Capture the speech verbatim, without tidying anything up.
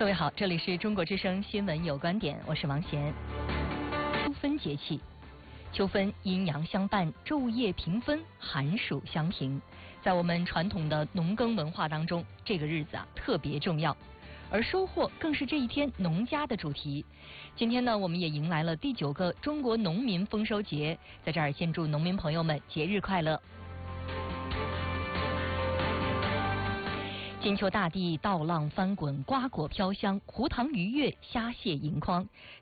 各位好，这里是中国之声新闻有观点，我是王贤。秋分节气，秋分阴阳相伴，昼夜平分，寒暑相平。在我们传统的农耕文化当中，这个日子啊特别重要，而收获更是这一天农家的主题。今天呢，我们也迎来了第九个中国农民丰收节，在这儿先祝农民朋友们节日快乐。金秋大地，稻浪翻滚，瓜果飘香，胡塘鱼跃，虾蟹盈筐。